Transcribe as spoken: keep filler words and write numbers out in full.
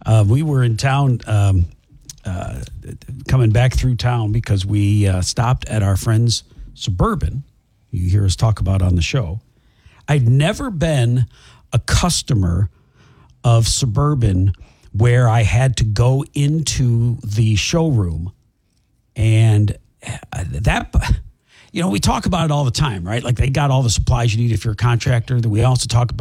Uh, we were in town, um, uh, coming back through town because we uh, stopped at our friend's Suburban. You hear us talk about on the show. I'd never been a customer of Suburban where I had to go into the showroom and that, you know, we talk about it all the time, right? Like they got all the supplies you need if you're a contractor. That we also talk about